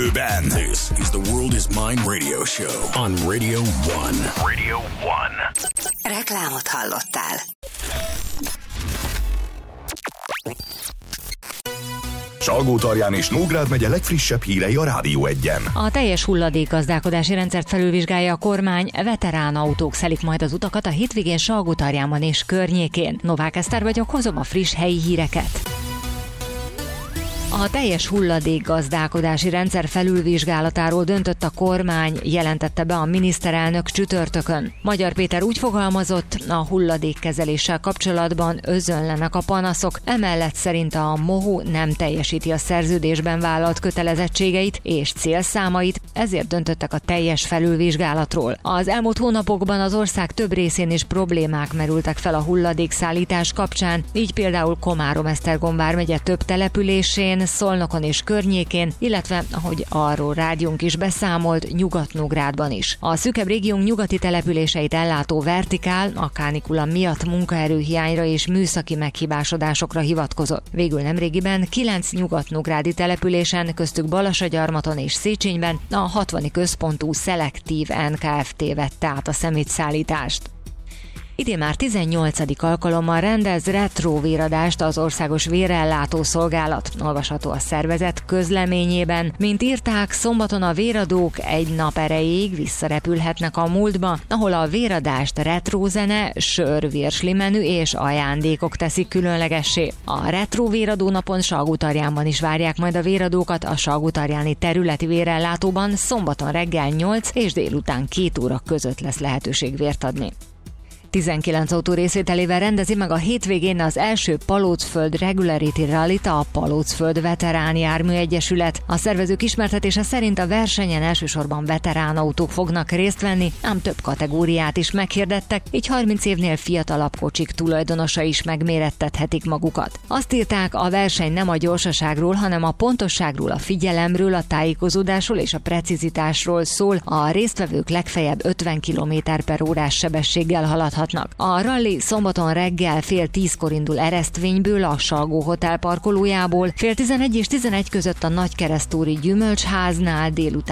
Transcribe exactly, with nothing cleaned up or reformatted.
Élőben. This is the World is Mine Radio Show on Radio One. Radio One. Reklámot hallottál. Salgótarján és Nógrád megye legfrissebb hírei a Rádió Egyen. A teljes hulladékgazdálkodási rendszert felülvizsgálja a kormány, veterán autók szelik majd az utakat a hétvégén Salgótarjánban és környékén. Novák Eszter vagyok, hozom a friss helyi híreket. A teljes hulladékgazdálkodási rendszer felülvizsgálatáról döntött a kormány, jelentette be a miniszterelnök csütörtökön. Magyar Péter úgy fogalmazott, a hulladékkezeléssel kapcsolatban özönlenek a panaszok, emellett szerint a MOHU nem teljesíti a szerződésben vállalt kötelezettségeit és célszámait, ezért döntöttek a teljes felülvizsgálatról. Az elmúlt hónapokban az ország több részén is problémák merültek fel a hulladékszállítás kapcsán, így például Komárom-Esztergom vármegye több településén, Szolnokon és környékén, illetve, ahogy arról rádiónk is beszámolt, Nyugat-Nógrádban is. A szűkebb régiónk nyugati településeit ellátó Vertikál a kánikula miatt munkaerőhiányra és műszaki meghibásodásokra hivatkozott. Végül nemrégiben kilenc nyugat-nógrádi településen, köztük Balasagyarmaton és Széchenyben a hatvani központú Szelektív en ká ef té vette át a szemétszállítást. Idén már tizennyolcadik alkalommal rendez retróvéradást az Országos Vérellátó Szolgálat, olvasható a szervezet közleményében. Mint írták, szombaton a véradók egy nap erejéig visszarepülhetnek a múltba, ahol a véradást retrózene, sör, virslimenü és ajándékok teszik különlegessé. A retróvéradó napon Salgótarjánban is várják majd a véradókat, a salgótarjáni területi vérellátóban szombaton reggel nyolc és délután két óra között lesz lehetőség vért adni. tizenkilenc autó részvételével rendezi meg a hétvégén az első Palócföld Regularity Rallyt a Palócföld Veterán Jármű Egyesület. A szervezők ismertetése szerint a versenyen elsősorban veterán autók fognak részt venni, ám több kategóriát is meghirdettek, így harminc évnél fiatalabb kocsik tulajdonosa is megmérettethetik magukat. Azt írták, a verseny nem a gyorsaságról, hanem a pontosságról, a figyelemről, a tájékozódásról és a precizitásról szól, a résztvevők legfeljebb ötven kilométer per órás sebességgel haladhatnak. A rally szombaton reggel fél tízkor indul Eresztvényből, a Salgó Hotel parkolójából, fél tizenegy és tizenegy között a Nagykeresztúri Gyümölcsháznál, délután